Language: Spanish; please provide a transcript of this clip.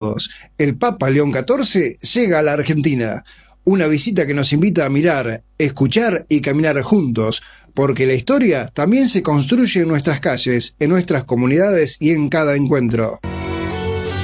todos. El Papa León XIV llega a la Argentina. Una visita que nos invita a mirar, escuchar y caminar juntos, porque la historia también se construye en nuestras calles, en nuestras comunidades y en cada encuentro.